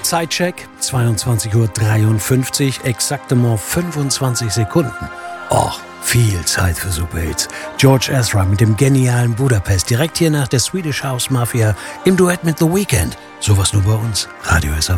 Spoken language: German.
Zeitcheck, 22:53 Uhr, exaktement 25 Sekunden. Och, viel Zeit für Superhits. George Ezra mit dem genialen Budapest, direkt hier nach der Swedish House Mafia im Duett mit The Weeknd. Sowas nur bei uns, Radio SAW.